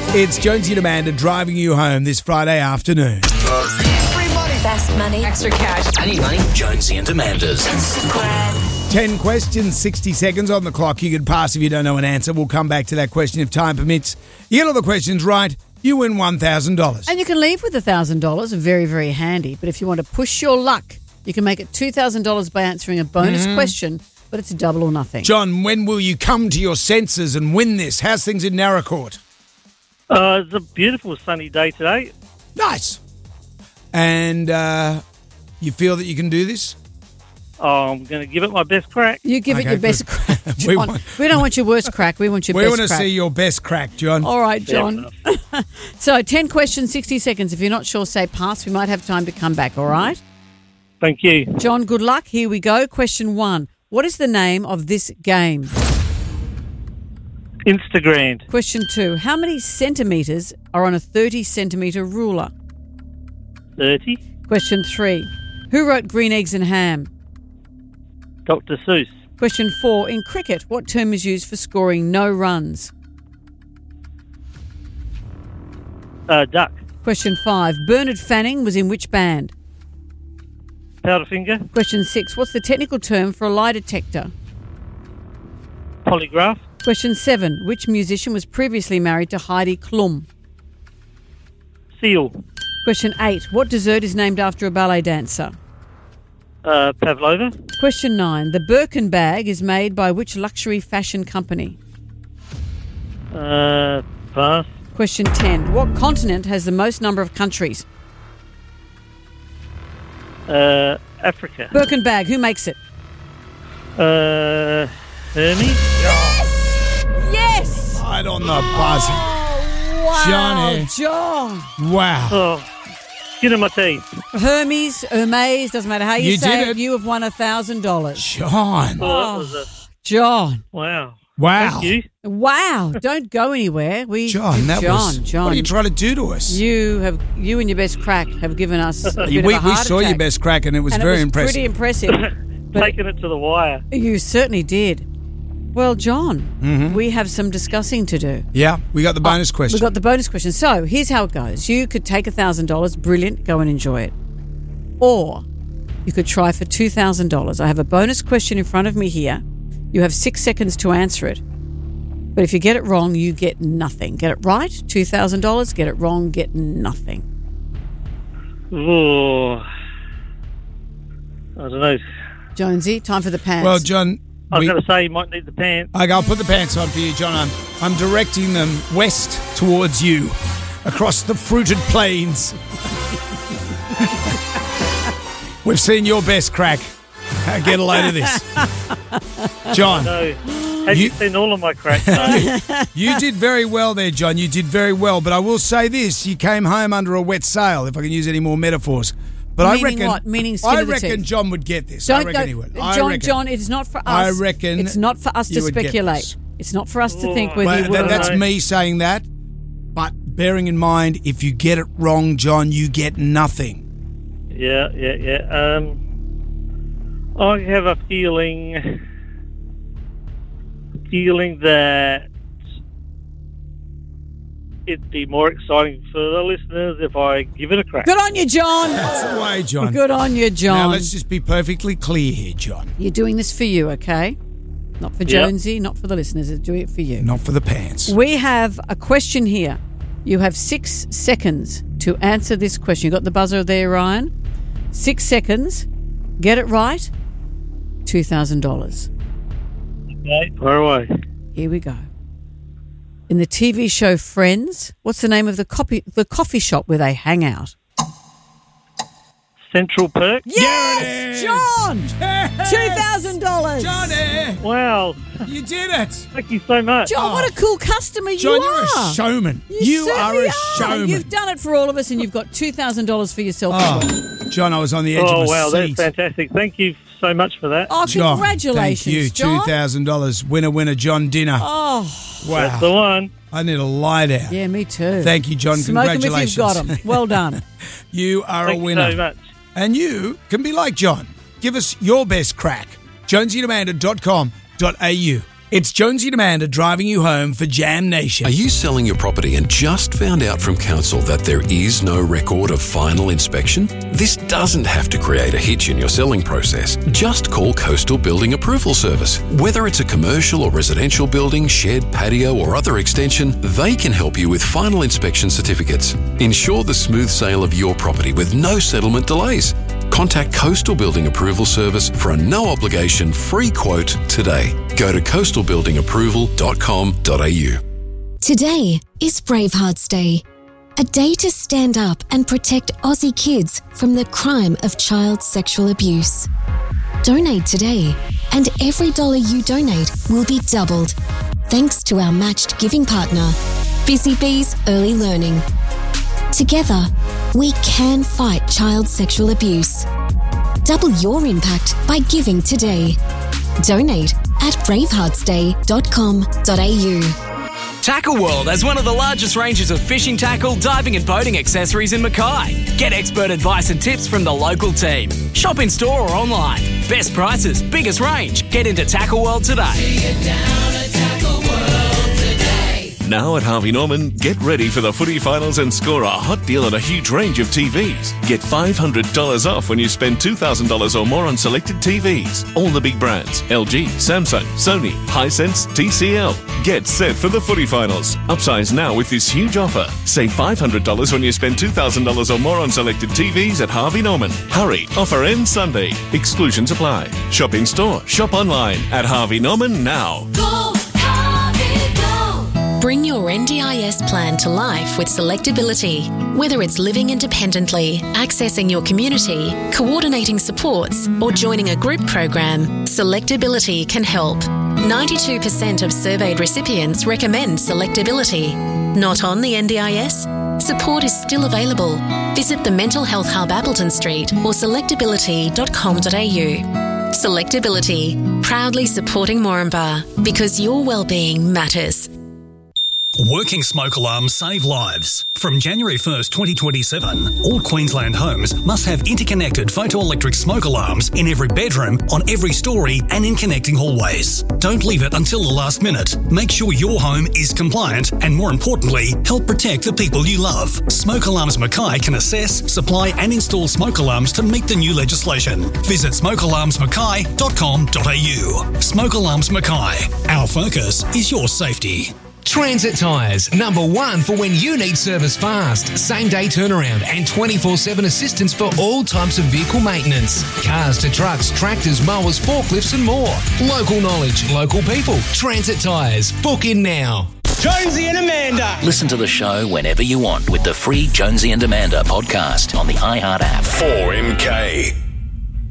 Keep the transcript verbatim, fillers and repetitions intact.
It's Jonesy and Amanda driving you home this Friday afternoon. Free money. Fast money. Extra cash. I need money. Jonesy and Amanda's. ten questions, sixty seconds on the clock. You can pass if you don't know an answer. We'll come back to that question if time permits. You get all the questions right, you win one thousand dollars. And you can leave with one thousand dollars, very, very handy. But if you want to push your luck, you can make it two thousand dollars by answering a bonus Mm-hmm. question, but it's double or nothing. John, when will you come to your senses and win this? How's things in Narracourt? Uh, it's a beautiful sunny day today. Nice. And uh, you feel that you can do this? Oh, I'm going to give it my best crack. You give Okay, it your best good. crack, We John. want- we don't want your worst crack. We want your We best want to crack. see your best crack, John. All right, Fair John. enough. So ten questions, sixty seconds. If you're not sure, say pass. We might have time to come back, all right? Thank you. John, good luck. Here we go. Question one. What is the name of this game? Instagram. Question two. How many centimetres are on a thirty centimetre ruler? thirty. Question three. Who wrote Green Eggs and Ham? Doctor Seuss. Question four. In cricket, what term is used for scoring no runs? Uh, duck. Question five. Bernard Fanning was in which band? Powderfinger. Question six. What's the technical term for a lie detector? Polygraph. Question seven. Which musician was previously married to Heidi Klum? Seal. Question eight. What dessert is named after a ballet dancer? Uh, Pavlova. Question nine. The Birkin bag is made by which luxury fashion company? Uh, pass. Question ten. What continent has the most number of countries? Uh, Africa. Birkin bag. Who makes it? Uh, Hermes. Yes! Right on the buzzer. Wow, Johnny. John. Wow. Oh, skin in my teeth. Hermes, Hermes, doesn't matter how you, You say did it, it. you have won one thousand dollars. John. Oh, that was a John. wow. Wow. Thank you. Wow. Don't go anywhere. We, John, that John, was... John. What are you trying to do to us? You have, you and your best crack have given us a bit we of a we heart saw attack. your best crack and it was and very it was impressive. pretty impressive. But Taking it to the wire. you certainly did. Well, John, Mm-hmm. we have some discussing to do. Yeah, we got the bonus question. We've got the bonus question. So here's how it goes. You could take one thousand dollars. Brilliant. Go and enjoy it. Or you could try for two thousand dollars. I have a bonus question in front of me here. You have six seconds to answer it. But if you get it wrong, you get nothing. Get it right, two thousand dollars. Get it wrong, get nothing. Oh, I don't know. Jonesy, time for the pants. Well, John... I was we- going to say you might need the pants. Okay, I'll put the pants on for you, John. I'm, I'm directing them west towards you, across the fruited plains. We've seen your best crack. Uh, Get a load of this. John, No. Have you, You- seen all of my crack? No. you did very well there, John. You did very well. But I will say this, you came home under a wet sail, if I can use any more metaphors. But I Meaning reckon, what? Meaning skin I of the reckon teeth. John would get this. I Don't reckon go, he would. John, I reckon. John, it's not for us. I reckon It's not for us to you would get speculate. this. It's not for us to Oh. think whether Well, you that- will or that's not. me saying that. But bearing in mind, if you get it wrong, John, you get nothing. Yeah, yeah, yeah. Um, I have a feeling, feeling that it'd be more exciting for the listeners if I give it a crack. Good on you, John. That's the way, John. Good on you, John. Now, let's just be perfectly clear here, John. You're doing this for you, okay? Not for Yep. Jonesy, not for the listeners. It's doing it for you. Not for the pants. We have a question here. You have six seconds to answer this question. You got the buzzer there, Ryan? Six seconds. Get it right. two thousand dollars. Okay, far away. Here we go. In the T V show Friends, what's the name of the coffee, the coffee shop where they hang out? Central Perk. Yes, There it is. John! Yes! two thousand dollars. Johnny! Wow, You did it! thank you so much. John, what a cool customer you John, are. you're a showman. You, You, are certainly a showman. You've done it for all of us, and you've got two thousand dollars for yourself. as well. Oh, John, I was on the edge Oh of a wow, that's seat. fantastic. Thank you so much for that. Oh, John, congratulations, thank you. John. two thousand dollars. Winner, winner, John Dinner. Oh, That's the Wow. one. I need a lie down. yeah, me too. Thank you, John. Smoke 'em if Congratulations. you've got them. Well done. You are Thank a you winner. so much. And you can be like John. Give us your best crack. jonesy and amanda dot com dot a u It's Jonesy and Amanda driving you home for Jam Nation. Are you selling your property and just found out from council that there is no record of final inspection? This doesn't have to create a hitch in your selling process. Just call Coastal Building Approval Service. Whether it's a commercial or residential building, shed, patio or other extension, they can help you with final inspection certificates. Ensure the smooth sale of your property with no settlement delays. Contact Coastal Building Approval Service for a no-obligation free quote today. Go to coastal building approval dot com dot a u. Today is Bravehearts Day, a day to stand up and protect Aussie kids from the crime of child sexual abuse. Donate today, and every dollar you donate will be doubled, thanks to our matched giving partner, Busy Bees Early Learning. Together, we can fight child sexual abuse. Double your impact by giving today. Donate at bravehearts day dot com dot a u. Tackle World has one of the largest ranges of fishing tackle, diving and boating accessories in Mackay. Get expert advice and tips from the local team. Shop in store or online. Best prices, biggest range. Get into Tackle World today. See it down at Tackle World today. Now at Harvey Norman, get ready for the footy finals and score a hot deal on a huge range of T Vs. Get five hundred dollars off when you spend two thousand dollars or more on selected T Vs. All the big brands, L G, Samsung, Sony, Hisense, T C L. Get set for the footy finals. Upsize now with this huge offer. Save five hundred dollars when you spend two thousand dollars or more on selected T Vs at Harvey Norman. Hurry, offer ends Sunday. Exclusions apply. Shop in store, shop online at Harvey Norman now. Go, Harvey, go. Bring your N D I S plan to life with Selectability. Whether it's living independently, accessing your community, coordinating supports, or joining a group program, Selectability can help. ninety-two percent of surveyed recipients recommend Selectability. Not on the N D I S? Support is still available. Visit the Mental Health Hub Appleton Street or selectability dot com dot a u. Selectability, proudly supporting Moranbah because your well-being matters. Working smoke alarms save lives. From January first, twenty twenty-seven, all Queensland homes must have interconnected photoelectric smoke alarms in every bedroom, on every story and in connecting hallways. Don't leave it until the last minute. Make sure your home is compliant and, more importantly, help protect the people you love. Smoke Alarms Mackay can assess, supply and install smoke alarms to meet the new legislation. Visit smoke alarms mackay dot com dot a u. Smoke Alarms Mackay. Our focus is your safety. Transit Tyres, number one for when you need service fast, same-day turnaround and twenty-four seven assistance for all types of vehicle maintenance. Cars to trucks, tractors, mowers, forklifts and more. Local knowledge, local people. Transit Tyres. Book in now. Jonesy and Amanda. Listen to the show whenever you want with the free Jonesy and Amanda podcast on the iHeart app. four M K.